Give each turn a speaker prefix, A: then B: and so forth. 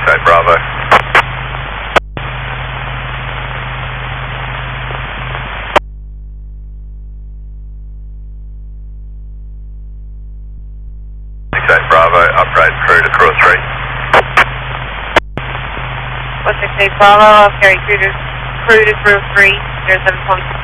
A: 68 Bravo. Bravo, upgrade crew to Cross Street.
B: 168 Bravo, I'll carry crew to 307 point.